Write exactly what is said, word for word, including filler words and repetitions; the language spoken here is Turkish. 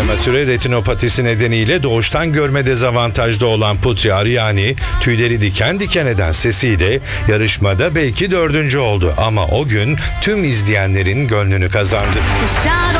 Prematüre retinopatisi nedeniyle doğuştan görme dezavantajlı olan Putri Ariani, tüyleri diken diken eden sesiyle yarışmada belki dördüncü oldu. Ama o gün tüm izleyenlerin gönlünü kazandı.